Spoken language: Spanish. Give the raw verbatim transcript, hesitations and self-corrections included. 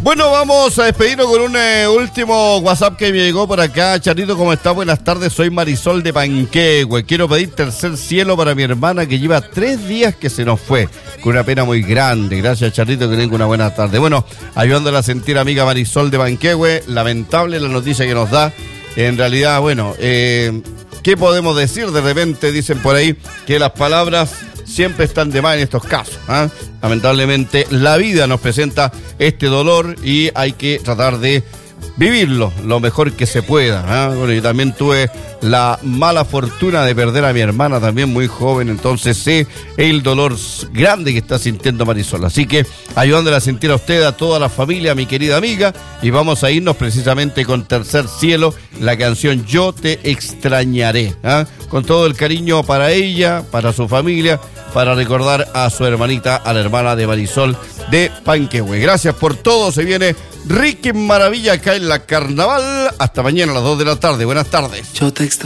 Bueno, vamos a despedirnos con un eh, último WhatsApp que me llegó por acá. Charito, ¿cómo está? Buenas tardes, soy Marisol de Panquehue. Quiero pedir tercer cielo para mi hermana que lleva tres días que se nos fue, con una pena muy grande. Gracias, Charito, que tenga una buena tarde. Bueno, ayudándola a sentir, amiga Marisol de Panquehue, lamentable la noticia que nos da. En realidad, bueno, eh, ¿qué podemos decir? De repente dicen por ahí que las palabras siempre están de más en estos casos, ¿eh? Lamentablemente la vida nos presenta este dolor y hay que tratar de vivirlo lo mejor que se pueda, ¿eh? Bueno, yo también tuve la mala fortuna de perder a mi hermana también muy joven, entonces sé el dolor grande que está sintiendo Marisol. Así que ayudándola a sentir a usted, a toda la familia, a mi querida amiga, y vamos a irnos precisamente con Tercer Cielo, la canción Yo Te Extrañaré, ¿eh? Con todo el cariño para ella, para su familia, para recordar a su hermanita, a la hermana de Marisol de Panquehue. Gracias por todo, se viene Ricky Maravilla acá en la Carnaval. Hasta mañana a las dos de la tarde. Buenas tardes. Yo te extraño.